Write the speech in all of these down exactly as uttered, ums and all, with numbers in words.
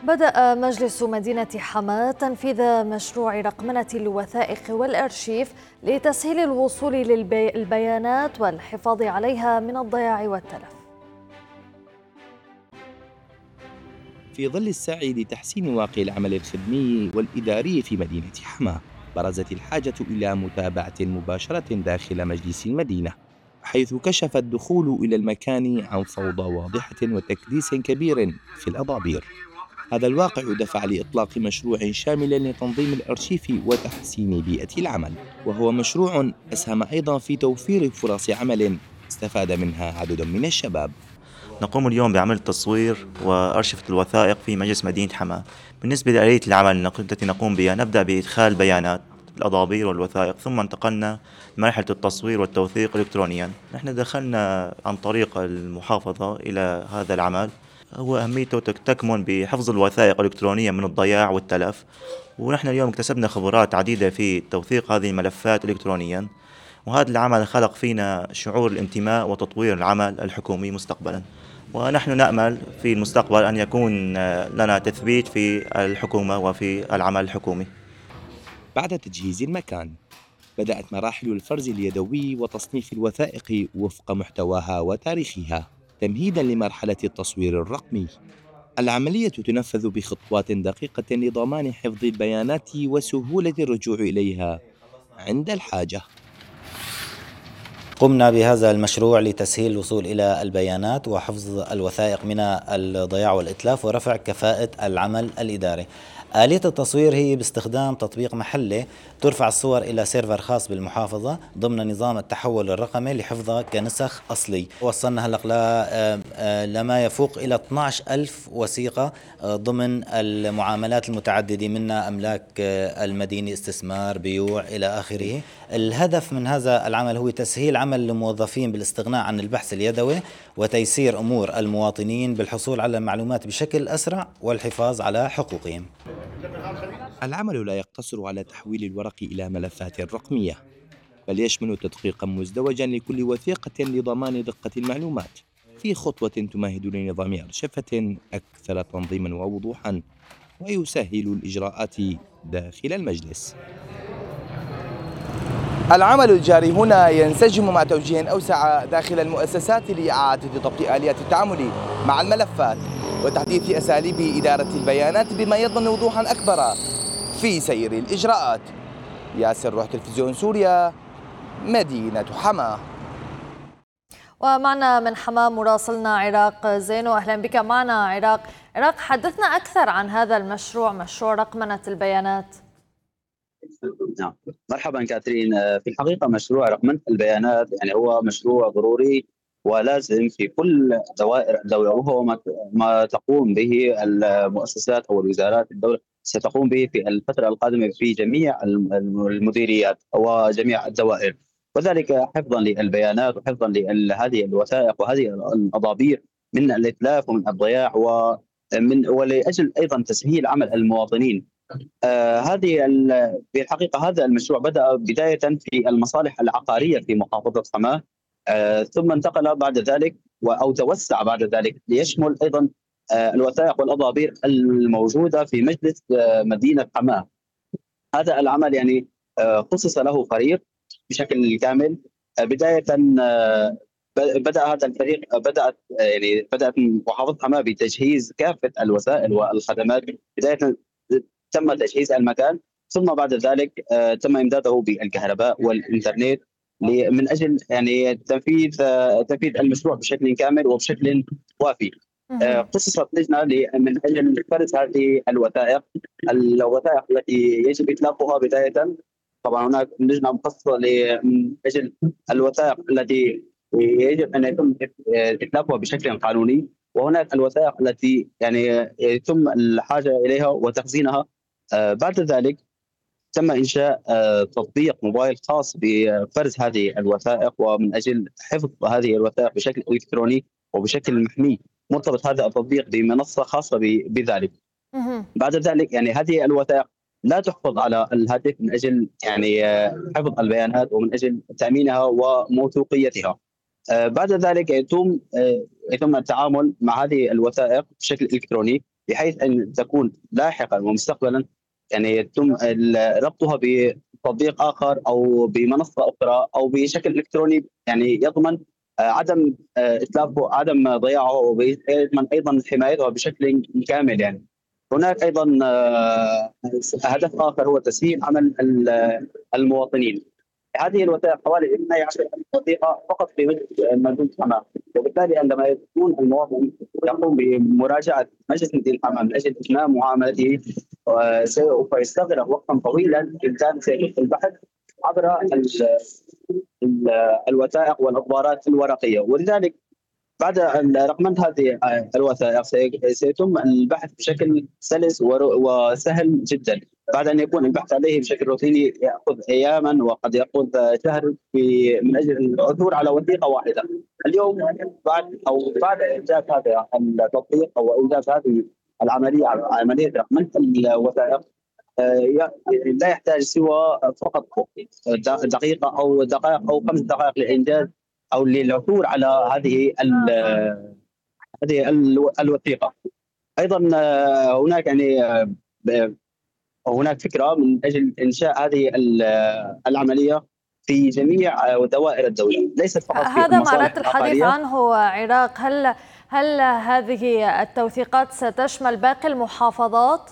بدأ مجلس مدينة حماة تنفيذ مشروع رقمنة الوثائق والأرشيف لتسهيل الوصول للبيانات والحفاظ عليها من الضياع والتلف. في ظل السعي لتحسين واقع العمل الخدمي والإداري في مدينة حماة، برزت الحاجة إلى متابعة مباشرة داخل مجلس المدينة، حيث كشف الدخول إلى المكان عن فوضى واضحة وتكديس كبير في الأضابير. هذا الواقع دفع لإطلاق مشروع شامل لتنظيم الأرشيف وتحسين بيئة العمل، وهو مشروع أسهم أيضا في توفير فرص عمل استفاد منها عدد من الشباب. نقوم اليوم بعمل تصوير وأرشفة الوثائق في مجلس مدينة حماة. بالنسبة لآلية العمل التي نقوم بها، نبدأ بإدخال بيانات الأضابير والوثائق، ثم انتقلنا لمرحلة التصوير والتوثيق إلكترونيا. نحن دخلنا عن طريق المحافظة إلى هذا العمل، هو أهميته تكمن بحفظ الوثائق إلكترونيا من الضياع والتلف، ونحن اليوم اكتسبنا خبرات عديدة في توثيق هذه الملفات إلكترونيا، وهذا العمل خلق فينا شعور الانتماء وتطوير العمل الحكومي مستقبلا. ونحن نأمل في المستقبل أن يكون لنا تثبيت في الحكومة وفي العمل الحكومي. بعد تجهيز المكان، بدأت مراحل الفرز اليدوي وتصنيف الوثائق وفق محتواها وتاريخها، تمهيداً لمرحلة التصوير الرقمي. العملية تنفذ بخطوات دقيقة لضمان حفظ البيانات وسهولة الرجوع إليها عند الحاجة. قمنا بهذا المشروع لتسهيل الوصول إلى البيانات وحفظ الوثائق من الضياع والإتلاف ورفع كفاءة العمل الإداري. آلية التصوير هي باستخدام تطبيق محلي، ترفع الصور إلى سيرفر خاص بالمحافظة ضمن نظام التحول الرقمي لحفظها كنسخ أصلي. وصلنا هلق لما يفوق إلى اثني عشر ألف وثيقة ضمن المعاملات المتعددة، منها أملاك المدينة، استثمار، بيوع إلى آخره. الهدف من هذا العمل هو تسهيل عمل الموظفين بالاستغناء عن البحث اليدوي، وتيسير أمور المواطنين بالحصول على المعلومات بشكل أسرع والحفاظ على حقوقهم. العمل لا يقتصر على تحويل الورق إلى ملفات رقمية، بل يشمل تدقيقا مزدوجا لكل وثيقة لضمان دقة المعلومات، في خطوة تمهد لنظام أرشفة أكثر تنظيما ووضوحا ويسهل الإجراءات داخل المجلس. العمل الجاري هنا ينسجم مع توجيه أوسع داخل المؤسسات لإعادة ضبط آليات التعامل مع الملفات وتحديث أساليب إدارة البيانات بما يضمن وضوحا أكبر في سير الإجراءات. ياسر روح، تلفزيون سوريا، مدينة حماة. ومعنا من حماة مراسلنا عراق زينو، أهلا بك معنا عراق. عراق، حدثنا أكثر عن هذا المشروع، مشروع رقمنة البيانات. نعم، مرحبا كاترين. في الحقيقة مشروع رقمنة البيانات يعني هو مشروع ضروري ولازم في كل دوائر الدولة، وهو ما تقوم به المؤسسات أو الوزارات الدولة ستقوم به في الفترة القادمة في جميع المديريات وجميع الدوائر، وذلك حفظا للبيانات وحفظا لهذه الوثائق وهذه الأضابير من الإتلاف ومن الضياع، ومن ولأجل أيضا تسهيل عمل المواطنين. آه هذه في الحقيقة هذا المشروع بدأ بداية في المصالح العقارية في محافظة حماة، آه ثم انتقل بعد ذلك أو توسع بعد ذلك ليشمل أيضا آه الوثائق والأضابير الموجودة في مجلس آه مدينة حماة. هذا العمل يعني آه خصص له فريق بشكل كامل. آه بداية آه بدأ هذا الفريق بدأت يعني بدأت محافظة حماة بتجهيز كافة الوسائل والخدمات. بداية تم تجهيز المكان، ثم بعد ذلك آه تم امداده بالكهرباء والانترنت من اجل يعني تنفيذ آه تنفيذ المشروع بشكل كامل وبشكل وافي. آه خصصت لجنه من اجل فرز هذه الوثائق الوثائق التي يجب اطلاقها بدايه. طبعا هناك لجنه مخصصه من اجل الوثائق التي يجب ان يتم اطلاقها بشكل قانوني، وهناك الوثائق التي يعني يتم الحاجه اليها وتخزينها. آه بعد ذلك تم إنشاء آه تطبيق موبايل خاص بفرز هذه الوثائق ومن أجل حفظ هذه الوثائق بشكل إلكتروني وبشكل محمي، مرتبط هذا التطبيق بمنصة خاصة بذلك. بعد ذلك يعني هذه الوثائق لا تحفظ على الهاتف من أجل يعني آه حفظ البيانات ومن أجل تأمينها وموثوقيتها. آه بعد ذلك يتم آه يتم التعامل مع هذه الوثائق بشكل إلكتروني بحيث أن تكون لاحقا ومستقبلا يعني يتم ربطها بتطبيق آخر أو بمنصة أخرى أو بشكل إلكتروني، يعني يضمن آه، عدم آه، إتلافه، عدم ضياعه، ويضمن أيضا حمايتها بشكل كامل. يعني هناك أيضا آه، هدف آخر هو تسهيل عمل ال- المواطنين. هذه الوثائق حوالي اثنتي عشرة وثيقة فقط في مجلس مدينة حماة، وبالتالي عندما يكون المواطن يقوم بمراجعة مجلس مدينة حماة من أجل إتمام معاملته، آه، سوف يستغرق وقتا طويلا إن كان سيتم البحث عبر ال- ال- الوثائق والإخبارات الورقية. ولذلك بعد أن رقمنت هذه الوثائق سيتم البحث بشكل سلس وسهل جدا. بعد أن يكون البحث عليه بشكل روتيني يأخذ أياما وقد يأخذ شهر في من أجل العثور على وثيقة واحدة. اليوم بعد أو بعد إنجاز هذا التطبيق أو إنجاز هذه العملية عملية رقمنة الوثائق، آه، لا يحتاج سوى فقط دقيقة أو دقائق أو خمس دقائق لإنجاز أو للعثور على هذه ال- هذه ال- الوثيقة. أيضا آه، هناك يعني آه، ب- هناك فكرة من أجل إنشاء هذه ال- العملية في جميع آه، دوائر الدولة، ليست فقط في هذا ما المصالح أردت الحديث العقارية. عنه عراق. هل هل هذه التوثيقات ستشمل باقي المحافظات؟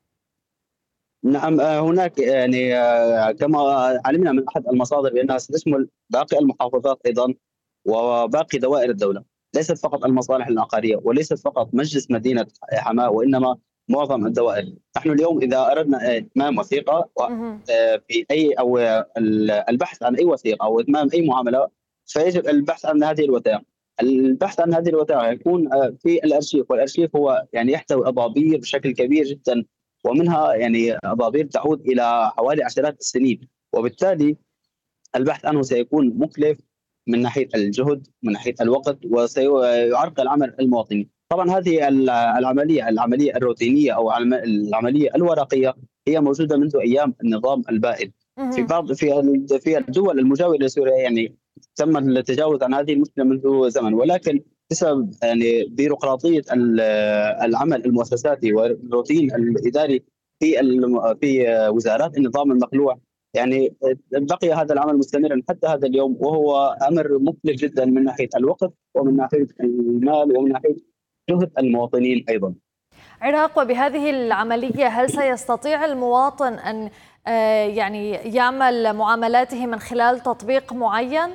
نعم، آه، هناك يعني آه، كما علمنا من أحد المصادر بأنها ستشمل باقي المحافظات أيضا وباقي دوائر الدولة، ليست فقط المصالح العقارية وليست فقط مجلس مدينة حماة، وإنما معظم الدوائر. نحن اليوم إذا أردنا إتمام وثيقة مهم. آه، في أي أو البحث عن أي وثيقة أو إتمام أي معاملة، فيجب البحث عن هذه الوثائق. البحث عن هذه الوثائق يكون آه، في الأرشيف، والأرشيف هو يعني يحتوي أضابير بشكل كبير جدا، ومنها يعني أضابير تعود إلى حوالي عشرات السنين، وبالتالي البحث عنه سيكون مكلف من ناحية الجهد، من ناحية الوقت، وسيعرقل عمل المواطنين. طبعا هذه العملية العملية الروتينية أو العملية الورقية هي موجودة منذ أيام النظام البائد. في مهم. بعض في في الدول المجاورة لسوريا يعني تم التجاوز عن هذه المشكلة منذ زمن، ولكن بسبب يعني بيروقراطية العمل المؤسساتي والروتين الإداري في الم- في وزارات النظام المخلوع، يعني بقي هذا العمل مستمرا حتى هذا اليوم، وهو امر مكلف جدا من ناحيه الوقت ومن ناحيه المال ومن ناحيه جهد المواطنين ايضا. عراق، وبهذه العملية هل سيستطيع المواطن أن آه، يعني يعمل معاملاته من خلال تطبيق معين؟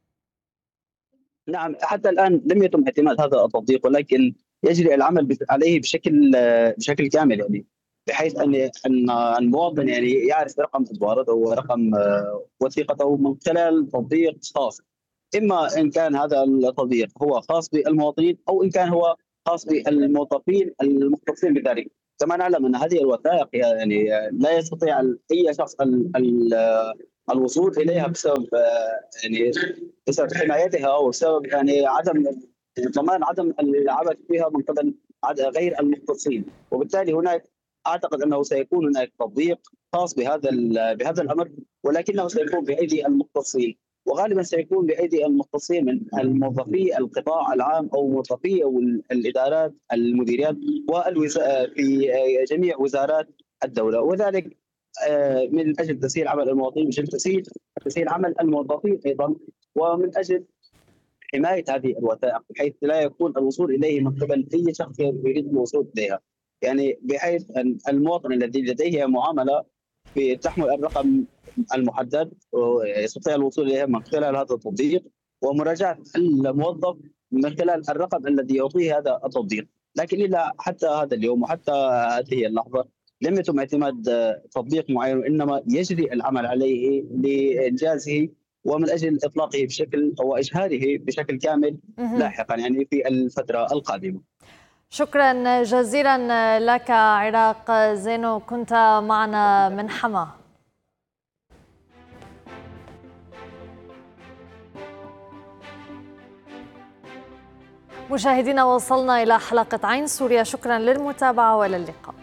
نعم، حتى الان لم يتم اعتماد هذا التطبيق، ولكن يجري العمل بش- عليه بشكل بشكل كامل، يعني بحيث ان ان المواطن يعني يعرف رقم تجوالته ورقم آه، وثيقته من خلال تطبيق خاص. اما ان كان هذا التطبيق هو خاص بالمواطنين او ان كان هو خاص بالموظفين المختصين بذلك. كما نعلم ان هذه الوثائق يعني لا يستطيع اي شخص ال- ال- الوصول اليها بسبب آه، يعني بسبب حمايتها او بسبب يعني عدم ضمان عدم العبث فيها من قبل عد- غير المختصين، وبالتالي هناك اعتقد انه سيكون هناك تطبيق خاص بهذا ال- بهذا الامر، ولكنه سيكون بايدي المختصين، وغالبا سيكون بايدي المختصين من الموظفي القطاع العام او موظفي او الادارات المديريات والوزا في جميع وزارات الدوله، وذلك آه، من اجل تسهيل عمل المواطنين، من اجل تسهيل تسهيل عمل الموظفين ايضا، ومن اجل حمايه هذه الوثائق بحيث لا يكون الوصول اليه من قبل اي شخص يريد الوصول اليها، يعني بحيث ان المواطن الذي لديه معامله في تحمل الرقم المحدد يستطيع الوصول اليها من خلال هذا التطبيق، ومراجعه الموظف من خلال الرقم الذي يعطيه هذا التطبيق. لكن الى حتى هذا اليوم وحتى هذه اللحظه لم يتم اعتماد آه، تطبيق معين، وانما يجري العمل عليه لانجازه ومن اجل اطلاقه بشكل او اشهاره بشكل كامل مهم. لاحقا، يعني في الفتره القادمه. شكرا جزيلا لك عراق زينو، كنت معنا من حما. مشاهدينا، وصلنا إلى حلقة عين سوريا، شكرا للمتابعة وإلى اللقاء.